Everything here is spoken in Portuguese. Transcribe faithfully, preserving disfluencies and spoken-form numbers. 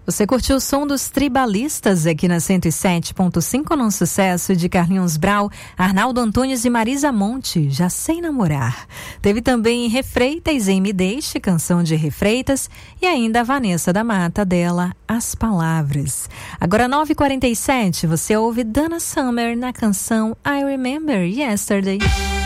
Você curtiu o som dos Tribalistas aqui na cento e sete ponto cinco, num sucesso de Carlinhos Brau, Arnaldo Antunes e Marisa Monte, Já Sei Namorar. Teve também Refreitas em Me Deixe, canção de Refreitas, e ainda a Vanessa da Mata, dela As Palavras. Agora nove e quarenta e sete, você ouve Dana Summer na canção I Remember Yesterday.